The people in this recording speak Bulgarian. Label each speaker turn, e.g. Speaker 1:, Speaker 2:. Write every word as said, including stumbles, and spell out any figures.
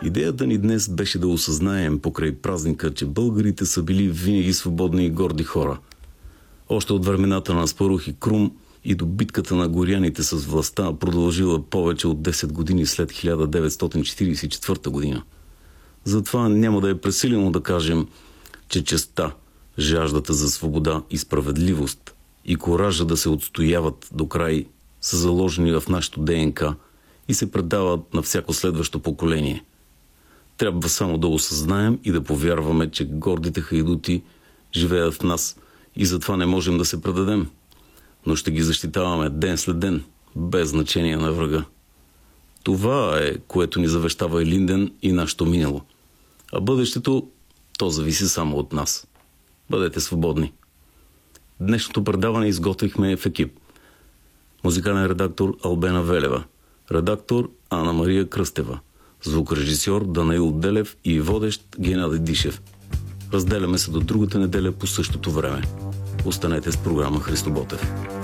Speaker 1: Идеята ни днес беше да осъзнаем покрай празника, че българите са били винаги свободни и горди хора. Още от времената на Аспарух и Крум и до битката на горяните с властта, продължила повече от десет години след хиляда деветстотин четиридесет и четвърта година. Затова няма да е пресилено да кажем, че честта, жаждата за свобода и справедливост и коража да се отстояват до край са заложени в нашото ДНК и се предават на всяко следващо поколение. Трябва само да осъзнаем и да повярваме, че гордите хайдути живеят в нас и затова не можем да се предадем. Но ще ги защитаваме ден след ден, без значение на врага. Това е, което ни завещава Илинден и нашето минало. А бъдещето, то зависи само от нас. Бъдете свободни. Днешното предаване изготвихме в екип. Музикален редактор Албена Велева, редактор Ана Мария Кръстева, звукорежисьор Данаил Делев и водещ Геннадий Дишев. Разделяме се до другата неделя по същото време. Останете с програма Христо Ботев.